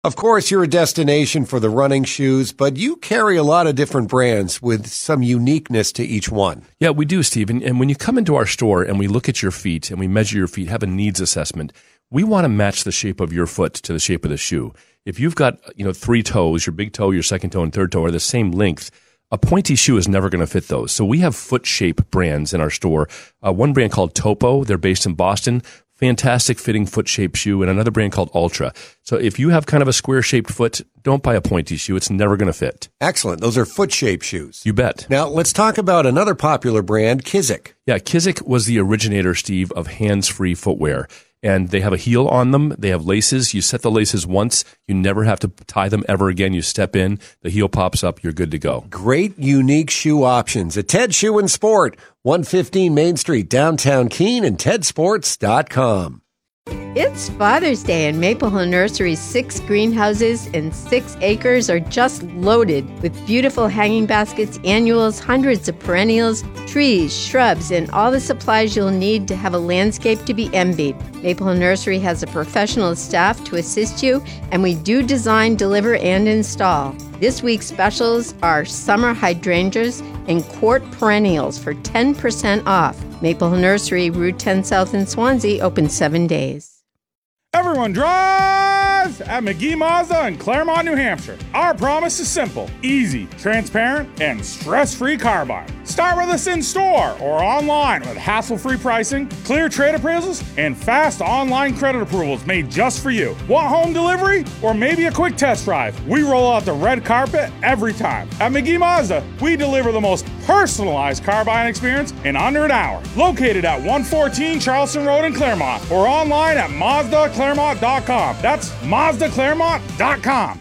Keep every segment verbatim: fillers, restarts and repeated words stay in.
Of course, you're a destination for the running shoes, but you carry a lot of different brands with some uniqueness to each one. Yeah, we do, Steve. And, and when you come into our store and we look at your feet and we measure your feet, have a needs assessment, we want to match the shape of your foot to the shape of the shoe. If you've got, you know, three toes, your big toe, your second toe, and third toe are the same length, a pointy shoe is never going to fit those. So we have foot shape brands in our store. Uh, one brand called Topo, they're based in Boston. Fantastic fitting foot shaped shoe, and another brand called Ultra. So if you have kind of a square shaped foot, don't buy a pointy shoe. It's never going to fit. Excellent. Those are foot shaped shoes. You bet. Now let's talk about another popular brand, Kizik. Yeah, Kizik was the originator, Steve, of hands-free footwear. And they have a heel on them. They have laces. You set the laces once. You never have to tie them ever again. You step in, the heel pops up, you're good to go. Great, unique shoe options at Ted Shoe and Sport, one fifteen Main Street, downtown Keene, and ted sports dot com. It's Father's Day, and Maple Hill Nursery's six greenhouses and six acres are just loaded with beautiful hanging baskets, annuals, hundreds of perennials, trees, shrubs, and all the supplies you'll need to have a landscape to be envied. Maple Hill Nursery has a professional staff to assist you, and we do design, deliver, and install. This week's specials are summer hydrangeas and quart perennials for ten percent off. Maple Hill Nursery, Route ten South in Swansea, open seven days. Everyone drives at McGee Mazda in Claremont, New Hampshire. Our promise is simple, easy, transparent, and stress-free car buying. Start with us in store or online with hassle-free pricing, clear trade appraisals, and fast online credit approvals made just for you. Want home delivery or maybe a quick test drive? We roll out the red carpet every time. At McGee Mazda, we deliver the most personalized car buying experience in under an hour. Located at one fourteen Charleston Road in Claremont or online at Mazda Claremont dot com. That's Mazda Claremont dot com.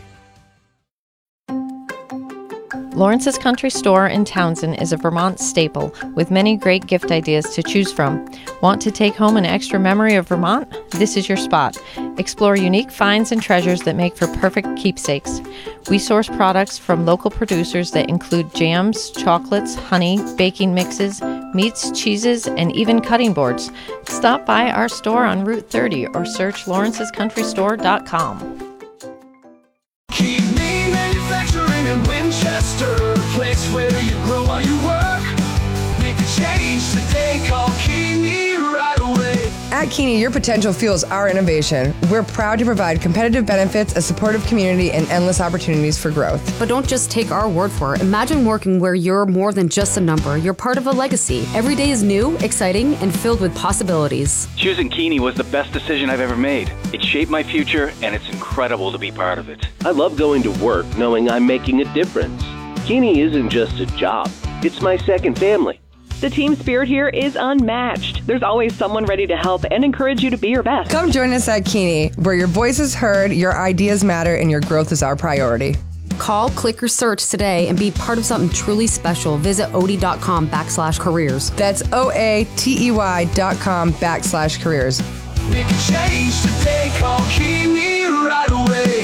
Lawrence's Country Store in Townsend is a Vermont staple with many great gift ideas to choose from. Want to take home an extra memory of Vermont? This is your spot. Explore unique finds and treasures that make for perfect keepsakes. We source products from local producers that include jams, chocolates, honey, baking mixes, meats, cheeses, and even cutting boards. Stop by our store on Route thirty or search lawrences country store dot com. Keep me manufacturing in Winchester, place where you grow while you work. Make a change today, call Keeney right away. At Keeney, your potential fuels our innovation. We're proud to provide competitive benefits, a supportive community, and endless opportunities for growth. But don't just take our word for it. Imagine working where you're more than just a number. You're part of a legacy. Every day is new, exciting, and filled with possibilities. Choosing Keeney was the best decision I've ever made. It shaped my future, and it's incredible to be part of it. I love going to work knowing I'm making a difference. Keeney isn't just a job. It's my second family. The team spirit here is unmatched. There's always someone ready to help and encourage you to be your best. Come join us at Keeney, where your voice is heard, your ideas matter, and your growth is our priority. Call, click, or search today and be part of something truly special. Visit odie.com backslash careers. That's O-A-T-E-Y dot com backslash careers. Make a change today, call Keeney right away.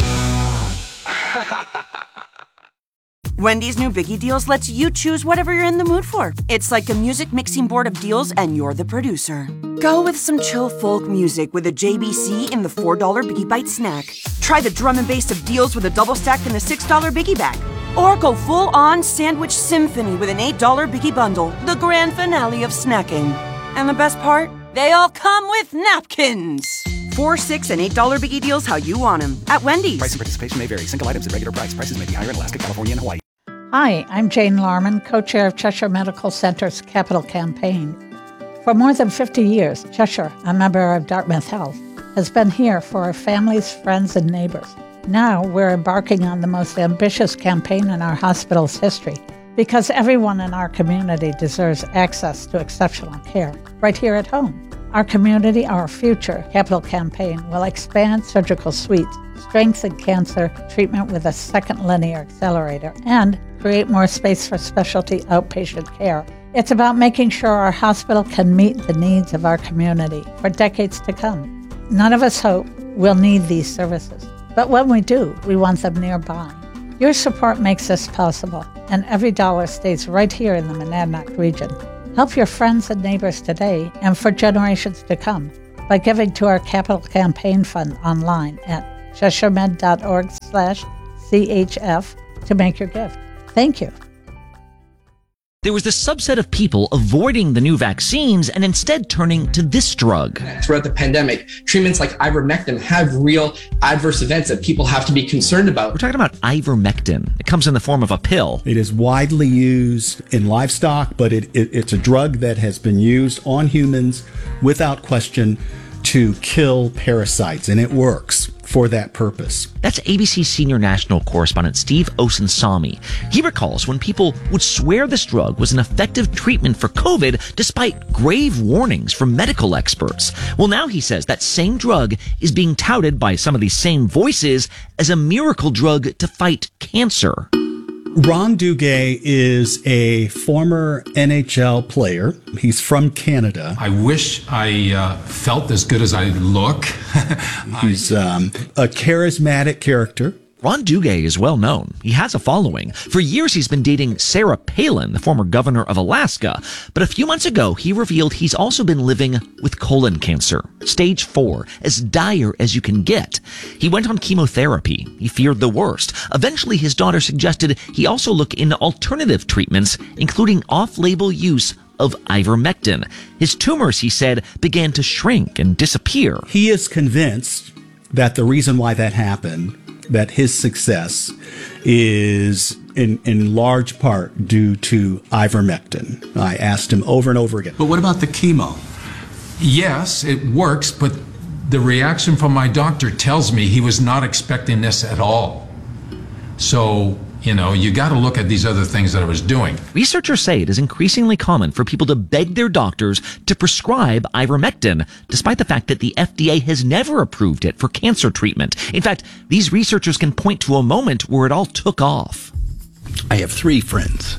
Wendy's new Biggie Deals lets you choose whatever you're in the mood for. It's like a music mixing board of deals, and you're the producer. Go with some chill folk music with a J B C in the four dollar Biggie Bite snack. Try the drum and bass of deals with a double stack in the six dollar Biggie Bag. Or go full-on sandwich symphony with an eight dollar Biggie Bundle, the grand finale of snacking. And the best part? They all come with napkins. Four, six, and eight dollar Biggie Deals how you want them at Wendy's. Price and participation may vary. Single items at regular price. Prices may be higher in Alaska, California, and Hawaii. Hi, I'm Jane Larman, co-chair of Cheshire Medical Center's Capital Campaign. For more than fifty years, Cheshire, a member of Dartmouth Health, has been here for our families, friends, and neighbors. Now we're embarking on the most ambitious campaign in our hospital's history, because everyone in our community deserves access to exceptional care right here at home. Our Community, Our Future Capital Campaign will expand surgical suites, strengthen cancer treatment with a second linear accelerator, and create more space for specialty outpatient care. It's about making sure our hospital can meet the needs of our community for decades to come. None of us hope we'll need these services, but when we do, we want them nearby. Your support makes this possible, and every dollar stays right here in the Monadnock region. Help your friends and neighbors today and for generations to come by giving to our Capital Campaign Fund online at CheshireMed.org slash CHF to make your gift. Thank you. There was this subset of people avoiding the new vaccines and instead turning to this drug. Throughout the pandemic, treatments like ivermectin have real adverse events that people have to be concerned about. We're talking about ivermectin. It comes in the form of a pill. It is widely used in livestock, but it, it, it's a drug that has been used on humans without question to kill parasites, and it works for that purpose. That's A B C senior national correspondent Steve Osunsami. He recalls when people would swear this drug was an effective treatment for COVID despite grave warnings from medical experts. Well, now he says that same drug is being touted by some of these same voices as a miracle drug to fight cancer. Ron Duguay is a former N H L player. He's from Canada. I wish I uh, felt as good as I look. He's um, a charismatic character. Ron Duguay is well known. He has a following. For years, he's been dating Sarah Palin, the former governor of Alaska. But a few months ago, he revealed he's also been living with colon cancer, stage four, as dire as you can get. He went on chemotherapy. He feared the worst. Eventually, his daughter suggested he also look into alternative treatments, including off-label use of ivermectin. His tumors, he said, began to shrink and disappear. He is convinced that the reason why that happened, that his success is in, in large part due to ivermectin. I asked him over and over again. But what about the chemo? Yes, it works, but the reaction from my doctor tells me he was not expecting this at all. So, you know, you got to look at these other things that I was doing. Researchers say it is increasingly common for people to beg their doctors to prescribe ivermectin, despite the fact that the F D A has never approved it for cancer treatment. In fact, these researchers can point to a moment where it all took off. I have three friends.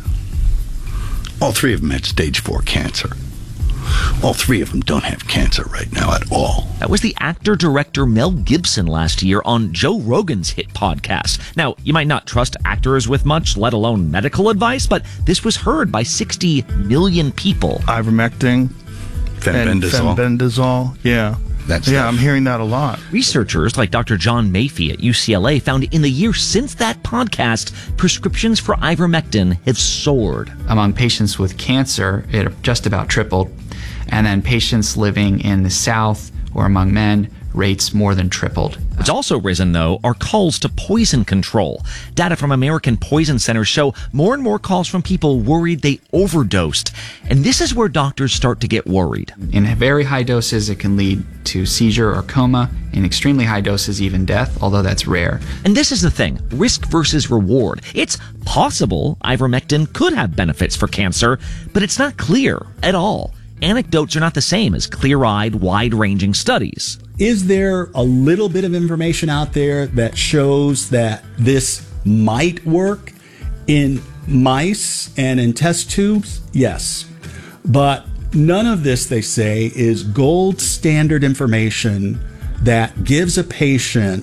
All three of them had stage four cancer. All three of them don't have cancer right now at all. That was the actor-director Mel Gibson last year on Joe Rogan's hit podcast. Now, you might not trust actors with much, let alone medical advice, but this was heard by sixty million people. Ivermectin, Fenbendazole. Fenbendazole, yeah. That's yeah, tough. I'm hearing that a lot. Researchers like Doctor John Maffei at U C L A found in the year since that podcast, prescriptions for ivermectin have soared. Among patients with cancer, it just about tripled. And then patients living in the South or among men, rates more than tripled. What's also risen, though, are calls to poison control. Data from American Poison Centers show more and more calls from people worried they overdosed. And this is where doctors start to get worried. In very high doses, it can lead to seizure or coma. In extremely high doses, even death, although that's rare. And this is the thing, risk versus reward. It's possible ivermectin could have benefits for cancer, but it's not clear at all. Anecdotes are not the same as clear-eyed, wide-ranging studies. Is there a little bit of information out there that shows that this might work in mice and in test tubes? Yes. But none of this, they say, is gold standard information that gives a patient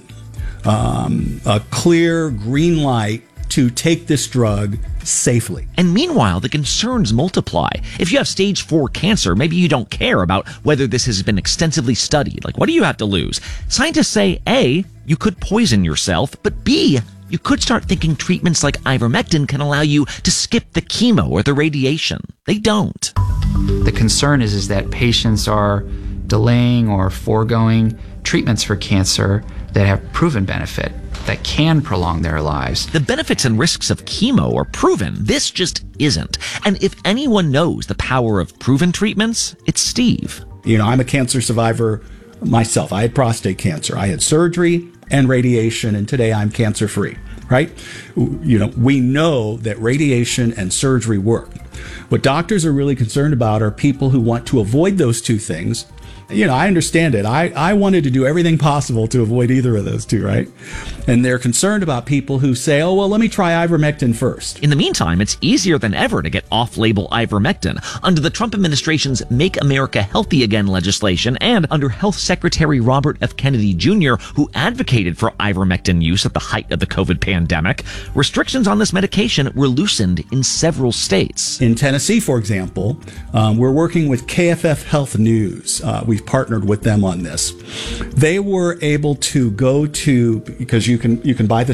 um, a clear green light to take this drug safely. And meanwhile, the concerns multiply. If you have stage four cancer, maybe you don't care about whether this has been extensively studied. Like, what do you have to lose? Scientists say, A, you could poison yourself, but B, you could start thinking treatments like ivermectin can allow you to skip the chemo or the radiation. They don't. The concern is, is that patients are delaying or foregoing treatments for cancer that have proven benefit, that can prolong their lives. The benefits and risks of chemo are proven. This just isn't. And if anyone knows the power of proven treatments, it's Steve. You know, I'm a cancer survivor myself. I had prostate cancer. I had surgery and radiation, and today I'm cancer-free, right? You know, we know that radiation and surgery work. What doctors are really concerned about are people who want to avoid those two things. You know, I understand it. I, I wanted to do everything possible to avoid either of those two, right? And they're concerned about people who say, oh, well, let me try ivermectin first. In the meantime, it's easier than ever to get off-label ivermectin under the Trump administration's Make America Healthy Again legislation and under Health Secretary Robert F. Kennedy Junior, who advocated for ivermectin use at the height of the COVID pandemic. Restrictions on this medication were loosened in several states. In Tennessee, for example, um, we're working with K F F Health News. Uh, we've partnered with them on this. They were able to go to, because you can you can buy this